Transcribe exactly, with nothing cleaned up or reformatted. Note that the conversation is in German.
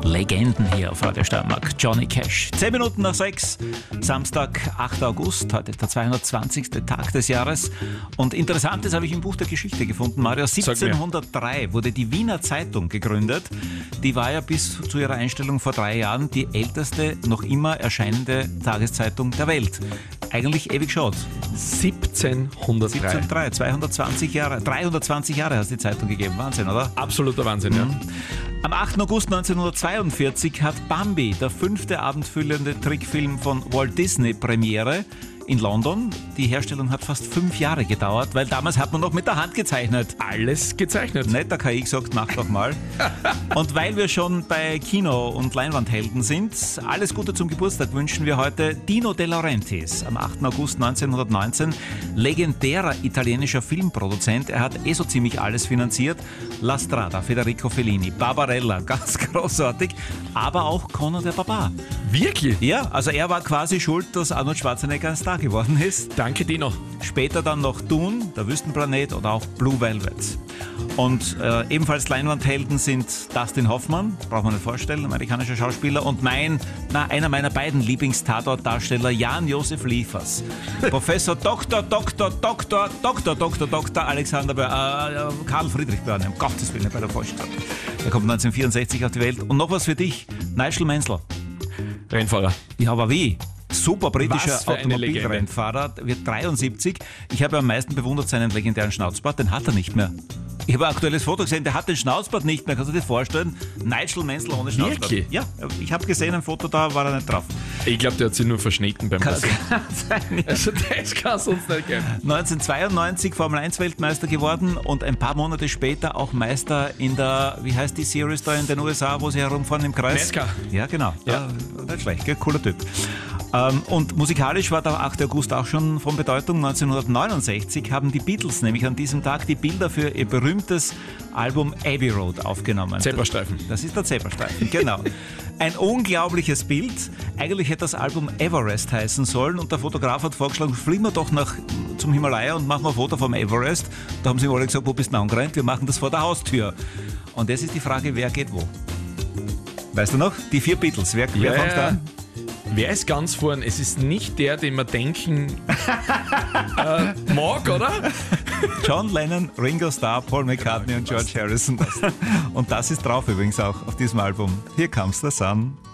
Legenden hier auf Radio Steiermark. Johnny Cash. Zehn Minuten nach sechs, Samstag, achter August. Heute ist der zweihundertzwanzigste Tag des Jahres. Und Interessantes habe ich im Buch der Geschichte gefunden, Mario. siebzehnhundertdrei wurde die Wiener Zeitung gegründet. Die war ja bis zu ihrer Einstellung vor drei Jahren die älteste, noch immer erscheinende Tageszeitung der Welt. Eigentlich ewig schade. siebzehnhundertdrei. siebzehnhundertdrei, zweihundertzwanzig Jahre, dreihundertzwanzig Jahre hat es die Zeitung gegeben. Wahnsinn, oder? Absoluter Wahnsinn, ja. Am achten August neunzehnhundertzweiundvierzig hat Bambi, der fünfte abendfüllende Trickfilm von Walt Disney, Premiere in London. Die Herstellung hat fast fünf Jahre gedauert, weil damals hat man noch mit der Hand gezeichnet. Alles gezeichnet. Nicht der K I gesagt, mach doch mal. Und weil wir schon bei Kino- und Leinwandhelden sind, alles Gute zum Geburtstag wünschen wir heute Dino De Laurentiis. Am achten August neunzehnhundertneunzehn, legendärer italienischer Filmproduzent. Er hat eh so ziemlich alles finanziert. La Strada, Federico Fellini, Barbarella, ganz großartig. Aber auch Conan der Barbar. Wirklich? Ja, also er war quasi schuld, dass Arnold Schwarzenegger ein Star geworden ist. Danke, Dino. Später dann noch Dune, der Wüstenplanet oder auch Blue Velvet. Und äh, ebenfalls Leinwandhelden sind Dustin Hoffmann, braucht man nicht vorstellen, amerikanischer Schauspieler, und mein, na, einer meiner beiden Lieblingstatort-Darsteller, Jan-Josef Liefers. Professor Doktor, Doktor, Doktor, Doktor, Doktor, Doktor Alexander Börner, äh, Karl Friedrich Börner, um Gottes Willen, bei der Vorstadt. Der kommt neunzehnhundertvierundsechzig auf die Welt. Und noch was für dich, Nigel Mansell. Rennfahrer. Ja, aber wie? Super britischer Was für eine Automobilrennfahrer, wird dreiundsiebzig. Ich habe am meisten bewundert seinen legendären Schnauzbart, den hat er nicht mehr. Ich habe ein aktuelles Foto gesehen, der hat den Schnauzbart nicht mehr. Kannst du dir vorstellen? Nigel Mansell ohne Schnauzbart. Wirklich? Ja, ich habe gesehen ein Foto, da war er nicht drauf. Ich glaube, der hat sich nur verschnitten beim Passen. Kann sein, ja. Also das kann es uns nicht geben. neunzehnhundertzweiundneunzig Formel eins Weltmeister geworden und ein paar Monate später auch Meister in der, wie heißt die Series da in den U S A, wo sie herumfahren im Kreis? NASCAR. Ja, genau. Ja. Ja, nicht schlecht, gell? Cooler Typ. Ähm, und musikalisch war der achte August auch schon von Bedeutung. neunzehnhundertneunundsechzig haben die Beatles nämlich an diesem Tag die Bilder für ihr berühmtes Album Abbey Road aufgenommen. Zebrastreifen. Das ist der Zebrastreifen, genau. Ein unglaubliches Bild. Eigentlich hätte das Album Everest heißen sollen und der Fotograf hat vorgeschlagen, fliegen wir doch nach, zum Himalaya und machen ein Foto vom Everest. Da haben sie alle gesagt, wo bist du denn angerannt? Wir machen das vor der Haustür. Und jetzt ist die Frage, wer geht wo? Weißt du noch? Die vier Beatles. Wer, wer Ja, fängt ja. an? Wer ist ganz vorn? Es ist nicht der, den wir denken äh, mag, oder? John Lennon, Ringo Starr, Paul McCartney und George Harrison. Und das ist drauf übrigens auch auf diesem Album. Here Comes the Sun.